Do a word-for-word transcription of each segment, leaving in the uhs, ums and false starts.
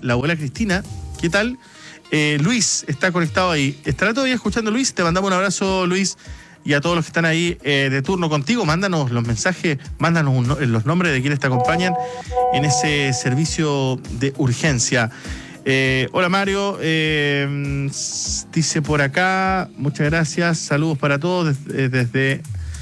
la abuela Cristina. ¿Qué tal? Eh, Luis está conectado ahí. ¿Estará todavía escuchando, Luis? Te mandamos un abrazo, Luis, y a todos los que están ahí eh, de turno contigo. Mándanos los mensajes, mándanos un, los nombres de quienes te acompañan en ese servicio de urgencia. Eh, hola Mario, eh, dice por acá, muchas gracias, saludos para todos desde, desde,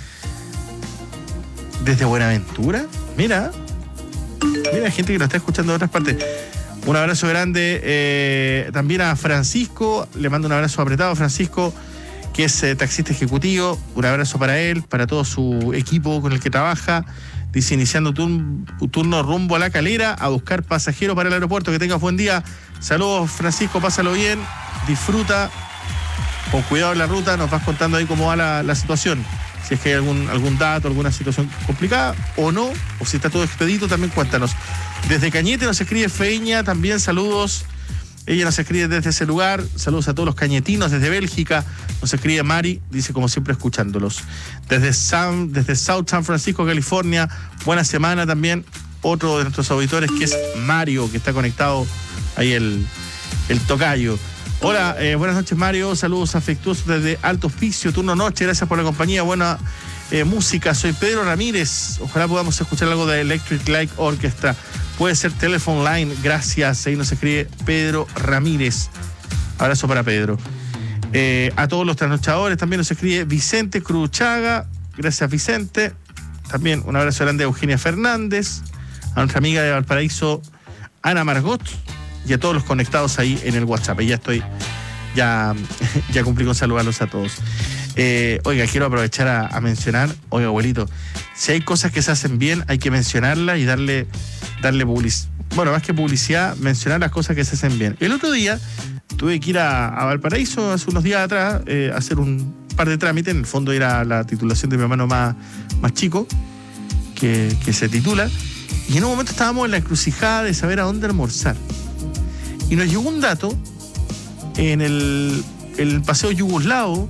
desde Buenaventura. Mira, mira, gente que nos está escuchando de otras partes. Un abrazo grande eh, también a Francisco, le mando un abrazo apretado a Francisco, que es eh, taxista ejecutivo. Un abrazo para él, para todo su equipo con el que trabaja. Dice, iniciando turn, turno rumbo a La Calera a buscar pasajeros para el aeropuerto. Que tengas buen día. Saludos, Francisco, pásalo bien, disfruta, con cuidado en la ruta. Nos vas contando ahí cómo va la, la situación. Si es que hay algún, algún dato, alguna situación complicada o no, o si está todo expedito, también cuéntanos. Desde Cañete nos escribe Feña, también saludos. Ella nos escribe desde ese lugar. Saludos a todos los cañetinos desde Bélgica. Nos escribe Mari, dice como siempre escuchándolos. Desde, San, desde South San Francisco, California. Buena semana también. Otro de nuestros auditores que es Mario, que está conectado ahí el, el tocayo. Hola, eh, buenas noches Mario. Saludos afectuosos desde Alto Hospicio, turno noche. Gracias por la compañía. Buena eh, música. Soy Pedro Ramírez. Ojalá podamos escuchar algo de Electric Light Orchestra. Puede ser Telephone Line, gracias. Ahí nos escribe Pedro Ramírez. Abrazo para Pedro. Eh, a todos los trasnochadores también nos escribe Vicente Cruchaga. Gracias, Vicente. También un abrazo grande a Eugenia Fernández, a nuestra amiga de Valparaíso, Ana Margot, y a todos los conectados ahí en el WhatsApp. Y ya estoy, ya, ya cumplí con saludarlos a todos. Eh, oiga, quiero aprovechar a, a mencionar, oiga, abuelito, si hay cosas que se hacen bien, hay que mencionarlas y darle, darle publicidad. Bueno, más que publicidad, mencionar las cosas que se hacen bien. El otro día tuve que ir a, a Valparaíso, hace unos días atrás, eh, a hacer un par de trámites. En el fondo era la titulación de mi hermano más, más chico, que, que se titula. Y en un momento estábamos en la encrucijada de saber a dónde almorzar. Y nos llegó un dato en el, el Paseo Yugoslavo,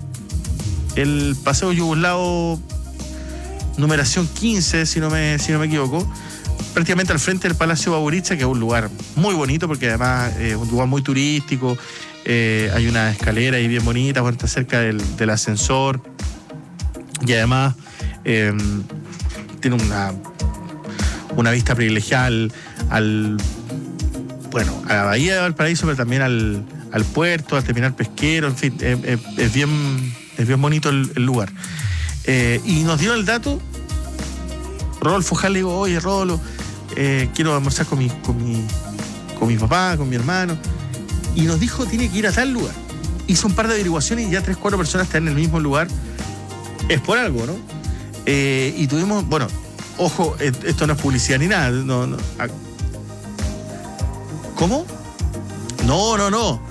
el Paseo Yugoslavo numeración quince, si no me, si no me equivoco, prácticamente al frente del Palacio Baburitza, que es un lugar muy bonito porque además es un lugar muy turístico. Eh, hay una escalera ahí bien bonita, bueno, está cerca del, del ascensor, y además eh, tiene una, una vista privilegiada al, al bueno, a la bahía de Valparaíso, pero también al, al puerto, al terminal pesquero, en fin, es, es, es bien, es bien bonito el, el lugar. Eh, y nos dio el dato Rodolfo Jal. Le digo, oye Rodolfo, eh, quiero almorzar con mi, con mi con mi papá, con mi hermano, y nos dijo, tiene que ir a tal lugar. Hizo un par de averiguaciones y ya tres, cuatro personas están en el mismo lugar. Es por algo, ¿no? Eh, y tuvimos, bueno, ojo, esto no es publicidad ni nada, no, no. ¿Cómo? No, no, no.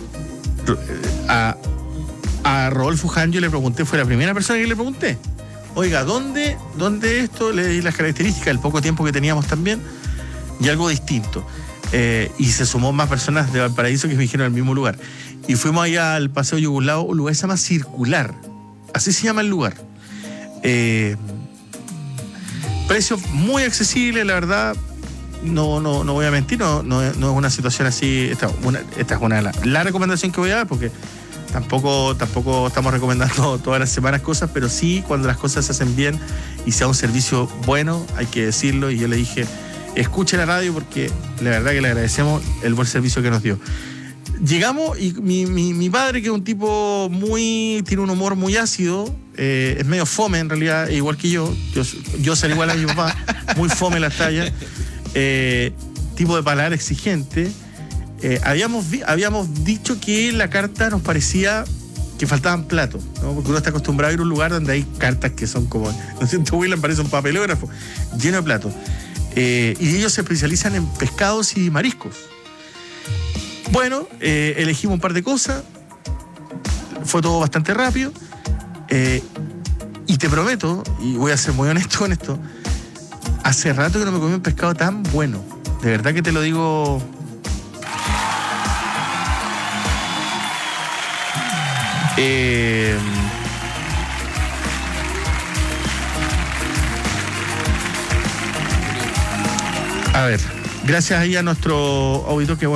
A, a Rodolfo Jal yo le pregunté, fue la primera persona que le pregunté. Oiga, ¿dónde, dónde esto? Le di las características, el poco tiempo que teníamos también, y algo distinto. Eh, y se sumó más personas de Valparaíso que me dijeron el mismo lugar. Y fuimos allá al Paseo Yugoslavo, un lugar que se llama Circular. Así se llama el lugar. Eh, precios muy accesibles, la verdad. No, no, no voy a mentir, no, no, no es una situación así. Esta, una, esta es una la recomendación que voy a dar, porque Tampoco, tampoco estamos recomendando todas las semanas cosas, pero sí cuando las cosas se hacen bien y sea un servicio bueno, hay que decirlo. Y yo le dije, escuche la radio porque la verdad que le agradecemos el buen servicio que nos dio. Llegamos y mi, mi, mi padre, que es un tipo muy, tiene un humor muy ácido, eh, es medio fome en realidad, igual que yo, yo, yo soy igual a mi papá, muy fome las tallas, eh, tipo de paladar exigente. Eh, habíamos, vi, habíamos dicho que la carta nos parecía que faltaban platos, ¿no? Porque uno está acostumbrado a ir a un lugar donde hay cartas que son como, no sé, tu William parece un papelógrafo lleno de platos. Eh, y ellos se especializan en pescados y mariscos. Bueno, eh, elegimos un par de cosas, fue todo bastante rápido, eh, y te prometo, y voy a ser muy honesto con esto, hace rato que no me comí un pescado tan bueno, de verdad que te lo digo. Eh, a ver, gracias ahí a nuestro auditor que